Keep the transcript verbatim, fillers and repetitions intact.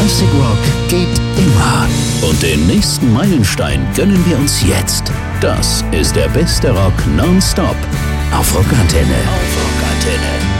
Classic Rock geht immer. Und den nächsten Meilenstein gönnen wir uns jetzt. Das ist der beste Rock nonstop auf Rockantenne. Auf Rockantenne.